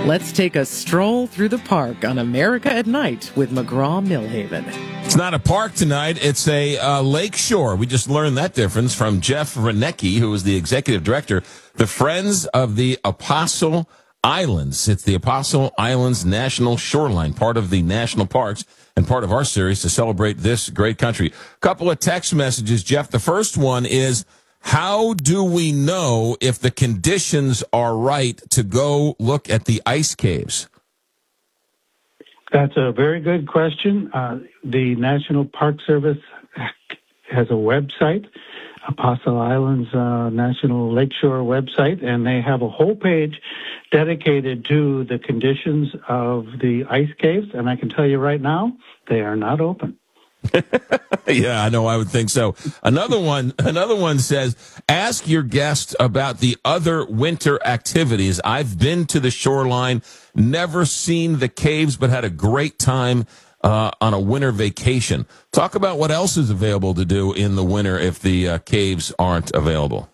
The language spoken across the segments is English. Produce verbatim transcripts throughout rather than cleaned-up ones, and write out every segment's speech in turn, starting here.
Let's take a stroll through the park on America at Night with McGraw-Millhaven. It's not a park tonight. It's a uh, lake shore. We just learned that difference from Jeff Renecki, who is the executive director, the Friends of the Apostle Islands. It's the Apostle Islands National Shoreline, part of the national parks and part of our series to celebrate this great country. A couple of text messages, Jeff. The first one is, how do we know if the conditions are right to go look at the ice caves? That's a very good question. Uh, the National Park Service has a website, Apostle Islands uh, National Lakeshore website, and they have a whole page dedicated to the conditions of the ice caves. And I can tell you right now, they are not open. Yeah, I know. I would think so. Another one, another one says, ask your guest about the other winter activities. I've been to the shoreline, never seen the caves, but had a great time uh, on a winter vacation. Talk about what else is available to do in the winter if the uh, caves aren't available.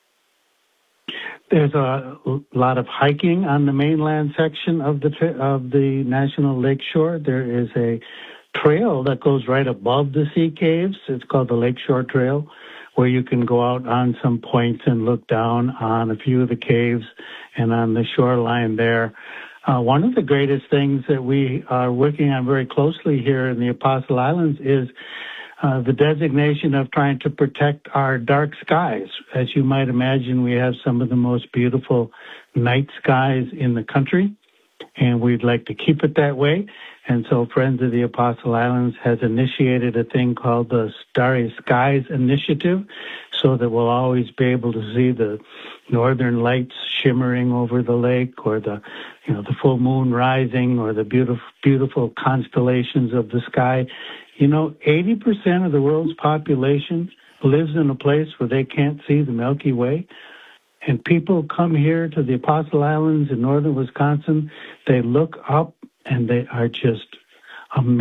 There's a lot of hiking on the mainland section of the of the National Lakeshore. There is a trail that goes right above the sea caves. It's called the Lakeshore Trail, where you can go out on some points and look down on a few of the caves and on the shoreline there. Uh, one of the greatest things that we are working on very closely here in the Apostle Islands is uh, the designation of trying to protect our dark skies. As you might imagine, we have some of the most beautiful night skies in the country, and we'd like to keep it that way. And so Friends of the Apostle Islands has initiated a thing called the Starry Skies Initiative, so that we'll always be able to see the northern lights shimmering over the lake, or the, you know, the full moon rising, or the beautiful, beautiful constellations of the sky. You know, eighty percent of the world's population lives in a place where they can't see the Milky Way. And people come here to the Apostle Islands in northern Wisconsin, they look up and they are just amazed